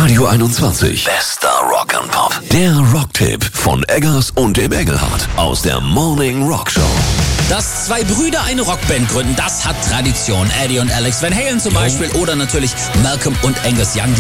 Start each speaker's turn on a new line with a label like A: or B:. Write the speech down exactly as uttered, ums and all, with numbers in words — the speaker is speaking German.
A: Radio einundzwanzig. Bester Rock and Pop. Der Rocktipp von Eggers und dem Engelhardt aus der Morning Rock Show.
B: Dass zwei Brüder eine Rockband gründen, das hat Tradition. Eddie und Alex Van Halen zum Beispiel oder natürlich Malcolm und Angus Young.